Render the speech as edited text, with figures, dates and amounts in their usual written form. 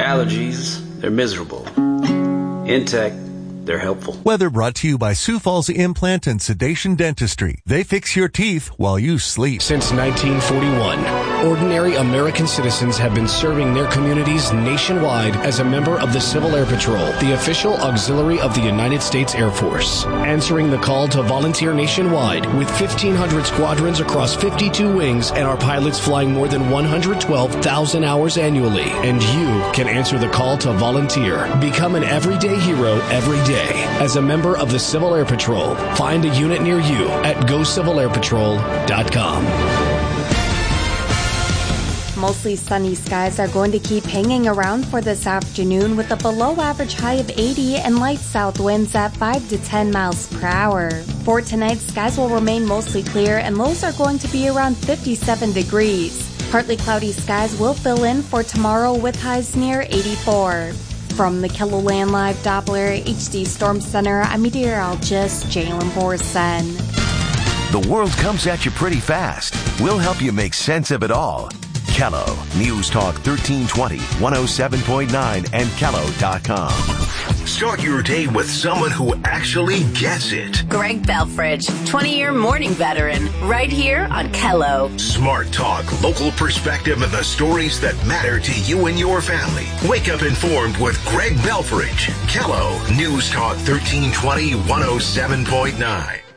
allergies, they're miserable. In tech, they're helpful. Weather brought to you by Sioux Falls Implant and Sedation Dentistry. They fix your teeth while you sleep. Since 1941, ordinary American citizens have been serving their communities nationwide as a member of the Civil Air Patrol, the official auxiliary of the United States Air Force. Answering the call to volunteer nationwide with 1,500 squadrons across 52 wings and our pilots flying more than 112,000 hours annually. And you can answer the call to volunteer. Become an everyday hero every day. As a member of the Civil Air Patrol, find a unit near you at GoCivilAirPatrol.com. Mostly sunny skies are going to keep hanging around for this afternoon with a below average high of 80 and light south winds at 5 to 10 miles per hour. For tonight, skies will remain mostly clear and lows are going to be around 57 degrees. Partly cloudy skies will fill in for tomorrow with highs near 84. From the KELOLAND Live Doppler HD Storm Center, I'm meteorologist Jalen Borson. The world comes at you pretty fast. We'll help you make sense of it all. Kello, News Talk 1320, 107.9, and Kello.com. Start your day with someone who actually gets it. Greg Belfridge, 20-year morning veteran, right here on Kello. Smart talk, local perspective, and the stories that matter to you and your family. Wake up informed with Greg Belfridge. Kello, News Talk 1320, 107.9.